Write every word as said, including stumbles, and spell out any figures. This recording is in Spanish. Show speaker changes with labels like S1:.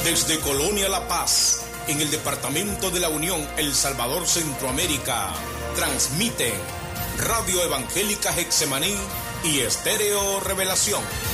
S1: Desde Colonia La Paz, en el departamento de la Unión, El Salvador, Centroamérica, transmiten Radio Evangélica Getsemaní y Estéreo Revelación.